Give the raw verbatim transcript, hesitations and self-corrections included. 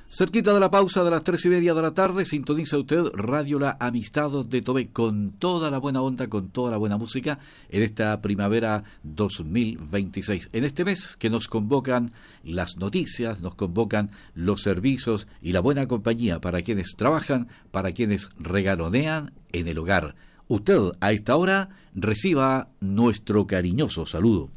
Cerquita de la pausa de las tres y media de la tarde, sintoniza usted Radio La Amistad de Tobé con toda la buena onda, con toda la buena música en esta primavera dos mil veintiséis. En este mes que nos convocan las noticias, nos convocan los servicios y la buena compañía para quienes trabajan, para quienes regalonean en el hogar. Usted a esta hora reciba nuestro cariñoso saludo.